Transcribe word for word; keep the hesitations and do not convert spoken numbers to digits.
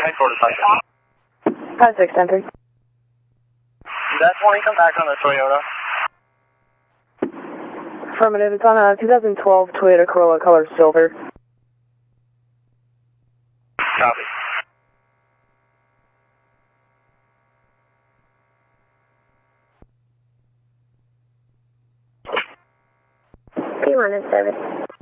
Headquarters, five. five six ten three. That's one, come back on the Toyota. Affirmative, it's on a two thousand twelve Toyota Corolla color silver. Copy. P one in service.